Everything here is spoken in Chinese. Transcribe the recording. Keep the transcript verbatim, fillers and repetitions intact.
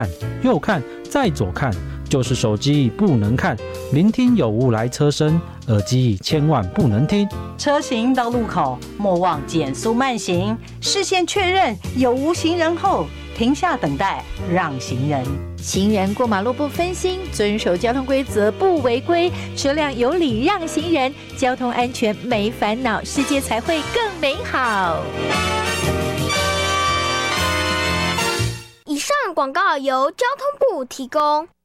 右看再左看，就是手机不能看，聆听有无来车声，耳机千万不能听。 车行到路口莫忘减速慢行，视线确认有无行人后，停下等待，让行人。 行人过马路不分心，遵守交通规则不违规，车辆有礼让行人，交通安全没烦恼，世界才会更美好。 以上广告由交通部提供。